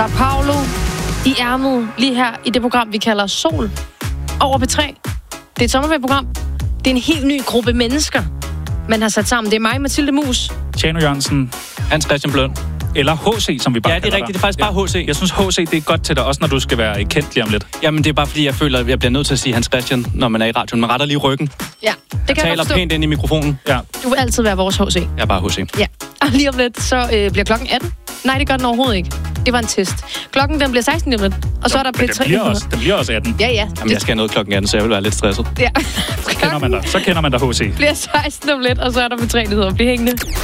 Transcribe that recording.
Sao Paulo i ærmet lige her i det program, vi kalder Sol over P3. Det er et sommerferieprogram. Det er en helt ny gruppe mennesker, man har sat sammen. Det er mig, Mathilde Mus. Tjano Jørgensen. Hans Christian Bløn. Eller HC, som vi bare kalder det er rigtigt. Det er faktisk bare HC. Jeg synes, HC det er godt til dig, også når du skal være kendt lige om lidt. Jamen, det er bare fordi, jeg føler, at jeg bliver nødt til at sige Hans Christian, når man er i radioen. Man retter lige ryggen. Ja, det kan jeg taler pænt ind i mikrofonen. Ja. Du vil altid være vores HC. Jeg er bare HC. Ja, og lige om lidt, så bliver klokken 18. Nej, det gør den overhovedet ikke. Det var en test. Klokken, den bliver 16 lige om lidt. Og så er der P3. Den bliver også 18. Ja. Jamen, jeg skal have noget klokken 18, så jeg vil være lidt stresset. Ja. Så kender man dig HC. Bliver 16 om lidt, og så er der P3-nyheder. Bliv hængende.